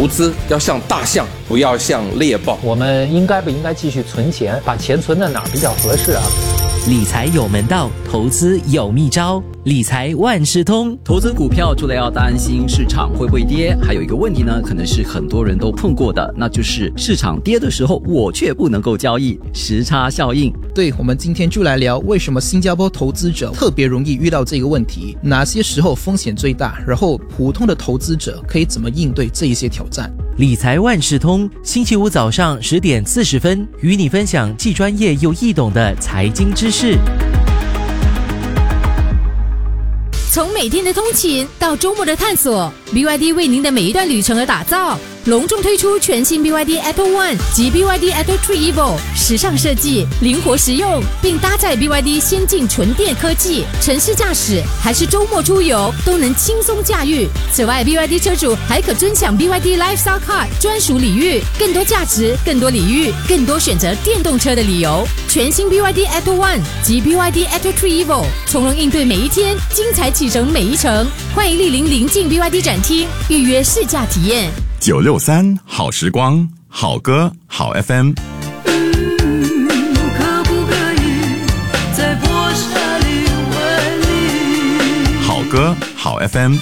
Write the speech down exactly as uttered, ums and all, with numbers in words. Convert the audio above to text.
投资要像大象，不要像猎豹。 我们应该不应该继续存钱？把钱存在哪儿比较合适啊？ 理财有门道，投资有秘招，理财万事通。 投资股票除了要担心市场会不会跌，还有一个问题呢，可能是很多人都碰过的，那就是市场跌的时候我却不能够交易，时差效应。 对，我们今天就来聊为什么新加坡投资者特别容易遇到这个问题，哪些时候风险最大，然后普通的投资者可以怎么应对这一些挑战。 理财万事通，星期五早上十点四十分，与你分享既专业又易懂的财经知识。 从每天的通勤到周末的探索， B Y D 为您的每一段旅程而打造。隆重推出全新 B Y D Atto One 及 B Y D Atto Three Evo， 时尚设计，灵活实用，并搭载 B Y D 先进纯电科技，城市驾驶还是周末出游都能轻松驾驭。此外 B Y D 车主还可尊享 B Y D Lifestyle Card 专属礼遇，更多价值，更多礼遇，更多选择电动车的理由。全新 B Y D Atto One 及 B Y D Atto Three Evo， 从容应对每一天，精彩启程每一程。欢迎莅临临近 B Y D 展厅，预约试驾体验。 九六三好时光，好歌好 F M。 可不可以在破沙里为你好歌好 F M。